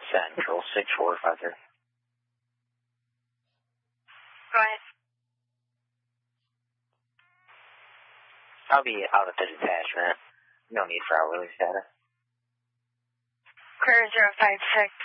Central 6450. Go ahead. I'll be out at the detachment. No need for hourly status. Clear 056.